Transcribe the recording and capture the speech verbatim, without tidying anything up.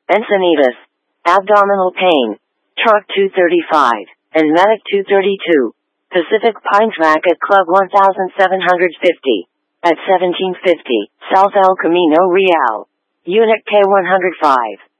Encinitas, abdominal pain, Truck two thirty-five, and Medic two thirty-two. Pacific Pines Racket Club seventeen fifty. At seventeen fifty, South El Camino Real. Unit K one oh five.